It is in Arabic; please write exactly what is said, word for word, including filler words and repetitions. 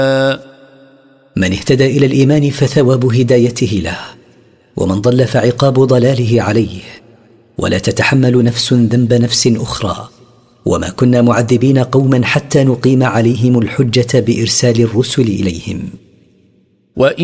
من اهتدى إلى الإيمان فثواب هدايته له، ومن ضل فعقاب ضلاله عليه. ولا تتحمل نفس ذنب نفس أخرى، وما كنا معذبين قوما حتى نقيم عليهم الحجة بإرسال الرسل إليهم.